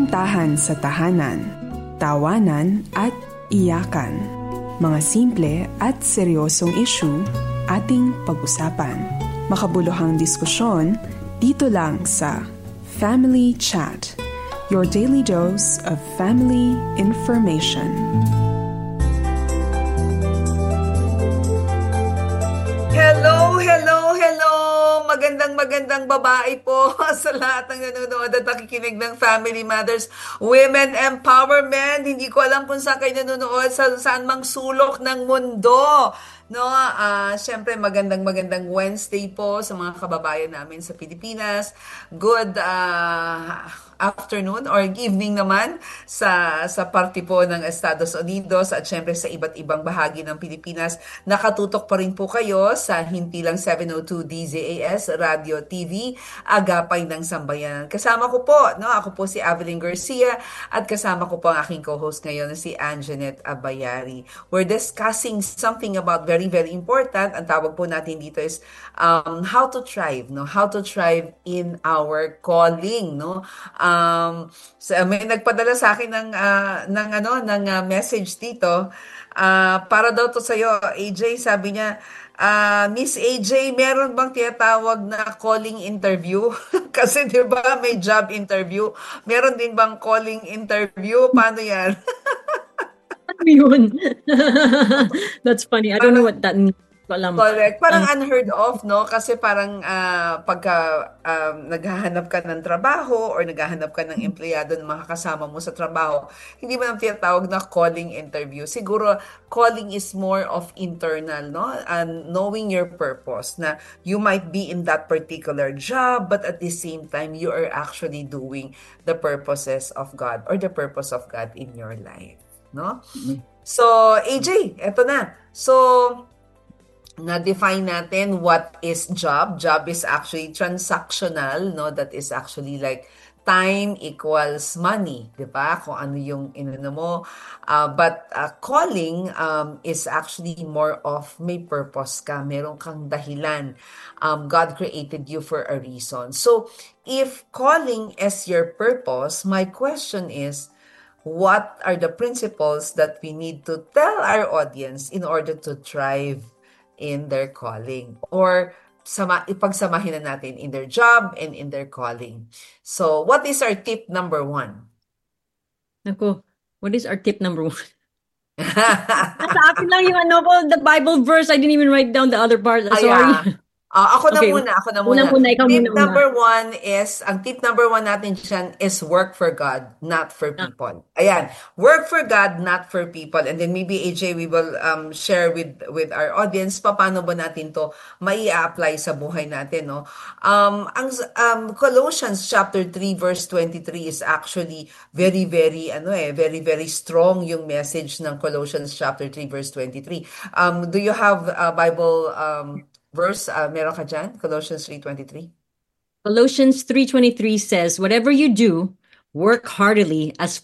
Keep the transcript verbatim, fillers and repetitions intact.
Kasintahan sa tahanan, tawanan at iyakan. Mga simple at seryosong issue ating pag-usapan. Makabuluhang diskusyon dito lang sa Family Chat, your daily dose of family information. Hello, hello, hello! Magandang magandang babae po sa lahat ng nanonood at nakikinig ng Family Matters Women Empowerment. Hindi ko alam kung saan kayo nanonood, sa saan mang sulok ng mundo. No, ah, syempre magandang magandang Wednesday po sa mga kababayan namin sa Pilipinas. Good uh, afternoon or evening naman sa sa parte po ng Estados Unidos at syempre sa iba't ibang bahagi ng Pilipinas. Nakatutok pa rin po kayo sa hindi lang seven oh two D Z A S Radio T V, Agapay ng Sambayanan. Kasama ko po, no, ako po si Evelyn Garcia at kasama ko po ang aking co-host ngayon na si Anjanette Abayari. We're discussing something about very very very important. Ang tawag po natin dito is um, how to thrive, no? How to thrive in our calling, no? Um, so, may nagpadala sa akin ng uh, ng ano ng uh, message dito. Uh, para daw to sa iyo, A J, sabi niya, uh, Miss A J, meron bang tinatawag na calling interview? Kasi 'di ba may job interview, meron din bang calling interview? Paano 'yan? Yun. That's funny. I don't know what that means. Alam. Correct. Parang unheard of, no? Kasi parang uh, pagka um, naghahanap ka ng trabaho or naghahanap ka ng empleyado ng mga kasama mo sa trabaho, hindi mo nang tinatawag na calling interview. Siguro, calling is more of internal, no? And knowing your purpose, na you might be in that particular job, but at the same time, you are actually doing the purposes of God or the purpose of God in your life. No? So, A J, eto na. So, na-define natin what is job. Job is actually transactional, no? That is actually like time equals money, di ba? Kung ano yung inano mo. Uh, but uh, calling um, is actually more of may purpose ka. Meron kang dahilan. Um, God created you for a reason. So, if calling is your purpose, my question is, what are the principles that we need to tell our audience in order to thrive in their calling? Or sama, ipagsamahin na natin in their job and in their calling. So, what is our tip number one? Ako, what is our tip number one? Nasa akin lang yung ano ko, the Bible verse. I didn't even write down the other part. Sorry. Aya. Uh, ako na Okay. muna, ako na muna. Una muna, ikaw Tip muna una. number one is, ang tip number one natin dyan is work for God, not for Ah. people. Ayan, work for God, not for people. And then maybe, A J, we will um, share with with our audience, paano ba natin to mai-apply sa buhay natin, no? Um, ang um, Colossians chapter three verse twenty-three is actually very, very, ano eh, very, very strong yung message ng Colossians chapter three verse twenty-three. Um, do you have a Bible um, verse, uh, meron ka dyan? Colossians three twenty-three? Colossians three twenty-three says, whatever you do, work heartily as